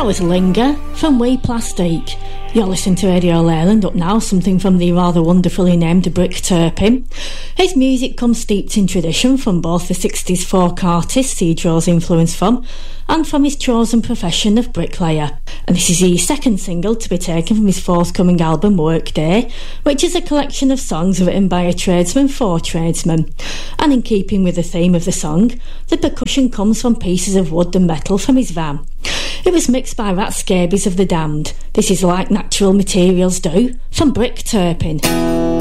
That was Linger from We Plastique. You're listening to Radio Leyland. Up now, something from the rather wonderfully named Brick Turpin. His music comes steeped in tradition from both the 60s folk artists he draws influence from and from his chosen profession of bricklayer. And this is his second single to be taken from his forthcoming album Workday, which is a collection of songs written by a tradesman for tradesmen. And in keeping with the theme of the song, the percussion comes from pieces of wood and metal from his van. It was mixed by Rat Scabies of the Damned. This is Like Natural Materials Do from Brick Turpin.